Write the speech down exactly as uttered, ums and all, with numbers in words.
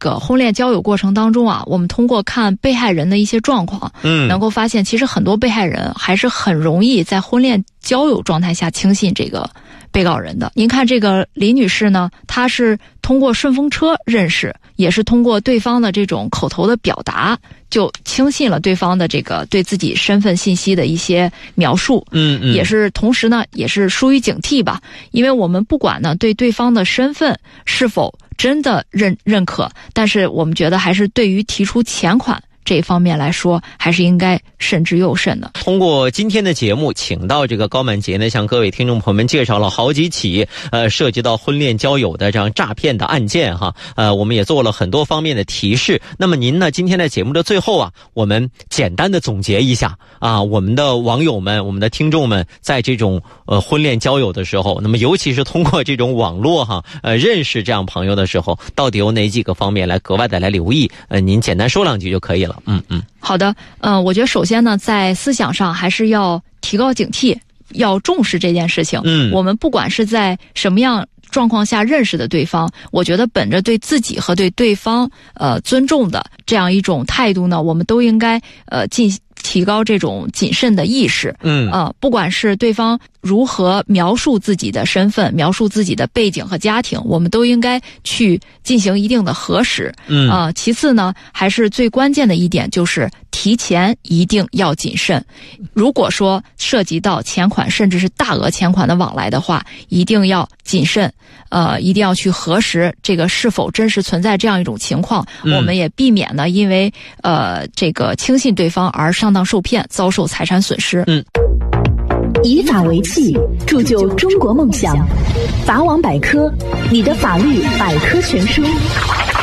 个婚恋交友过程当中啊，我们通过看被害人的一些状况，嗯，能够发现其实很多被害人还是很容易在婚恋交友状态下轻信这个被告人的。您看这个李女士呢，她是通过顺风车认识，也是通过对方的这种口头的表达，就轻信了对方的这个对自己身份信息的一些描述。嗯嗯，也是同时呢，也是疏于警惕吧，因为我们不管呢对对方的身份是否真的认认可，但是我们觉得还是对于提出钱款这一方面来说，还是应该慎之又慎的。 通过今天的节目，请到这个高满杰呢，向各位听众朋友们介绍了好几起呃涉及到婚恋交友的这样诈骗的案件哈。呃，我们也做了很多方面的提示。那么您呢，今天在节目的最后啊，我们简单的总结一下啊，我们的网友们、我们的听众们在这种呃婚恋交友的时候，那么尤其是通过这种网络哈呃认识这样朋友的时候，到底有哪几个方面来格外的来留意？呃，您简单说两句就可以了。嗯嗯， 好的，嗯、呃，我觉得首先呢，在思想上还是要提高警惕，要重视这件事情。嗯，我们不管是在什么样状况下认识的对方，我觉得本着对自己和对对方呃尊重的这样一种态度呢，我们都应该呃进提高这种谨慎的意识。嗯，呃，不管是对方如何描述自己的身份，描述自己的背景和家庭，我们都应该去进行一定的核实。嗯，呃，其次呢，还是最关键的一点就是提前一定要谨慎。如果说涉及到钱款甚至是大额钱款的往来的话，一定要谨慎，呃，一定要去核实这个是否真实存在这样一种情况。嗯，我们也避免呢，因为呃这个轻信对方而上当受骗，遭受财产损失。嗯。 以法为器，铸就中国梦想。法网百科，你的法律百科全书。